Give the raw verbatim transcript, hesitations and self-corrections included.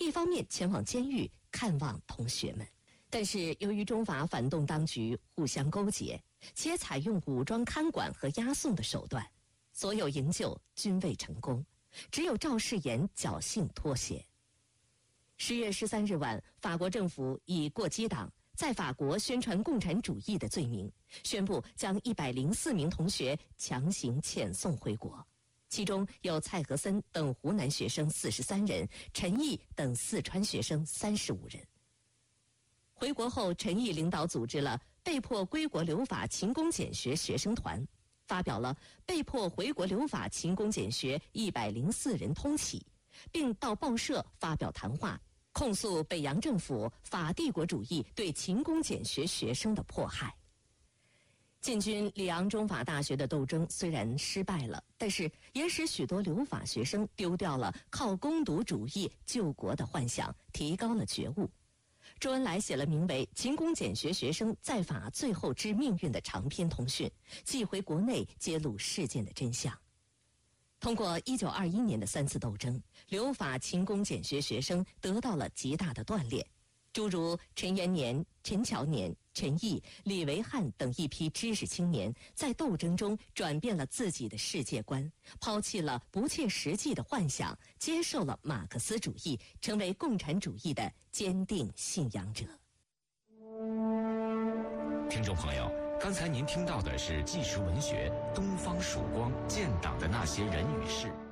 一方面前往监狱看望同学们。但是由于中法反动当局互相勾结，且采用武装看管和押送的手段，所有营救均未成功，只有赵世炎侥幸脱险。十月十三日晚，法国政府以过激党在法国宣传共产主义的罪名，宣布将一百零四名同学强行遣送回国，其中有蔡和森等湖南学生四十三人，陈毅等四川学生三十五人。回国后，陈毅领导组织了被迫归国留法勤工俭学学生团，发表了被迫回国留法勤工俭学一百零四人通启，并到报社发表谈话，控诉北洋政府法帝国主义对勤工俭学学生的迫害。进军里昂中法大学的斗争虽然失败了，但是也使许多留法学生丢掉了靠攻读主义救国的幻想，提高了觉悟。周恩来写了名为《勤工俭学学生在法最后之命运》的长篇通讯，寄回国内揭露事件的真相。通过一九二一年的三次斗争，留法勤工俭学学生得到了极大的锻炼，诸如陈元年、陈乔年、陈毅、李维汉等一批知识青年，在斗争中转变了自己的世界观，抛弃了不切实际的幻想，接受了马克思主义，成为共产主义的坚定信仰者。 听众朋友，刚才您听到的是纪实文学《东方曙光：建党的那些人与事》。